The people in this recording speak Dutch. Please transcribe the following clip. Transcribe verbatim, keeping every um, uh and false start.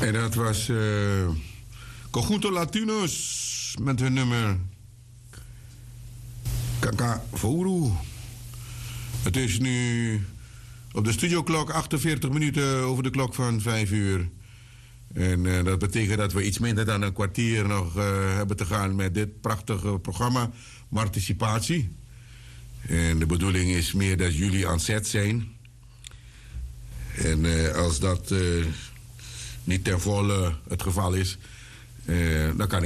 En dat was uh, Conjunto Latinos met hun nummer Kaka Fouru. Het is nu op de studioklok achtenveertig minuten over de klok van vijf uur. En uh, dat betekent dat we iets minder dan een kwartier nog uh, hebben te gaan met dit prachtige programma Participatie. En de bedoeling is meer dat jullie aan zet zijn. En uh, als dat uh, niet ten volle het geval is, uh, dan kan ik